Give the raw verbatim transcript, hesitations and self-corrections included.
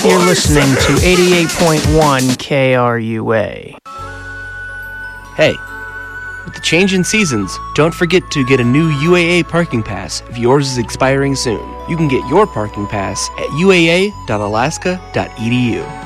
You're listening to eighty-eight point one K R U A. Hey, with the change in seasons, don't forget to get a new U A A parking pass if yours is expiring soon. You can get your parking pass at U A A dot alaska dot E D U.